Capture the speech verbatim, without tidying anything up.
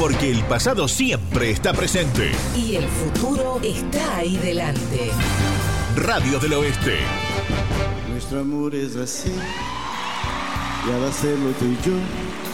Porque el pasado siempre está presente. Y el futuro está ahí delante. Radio del Oeste. Nuestro amor es así, ya va a serlo tú y yo.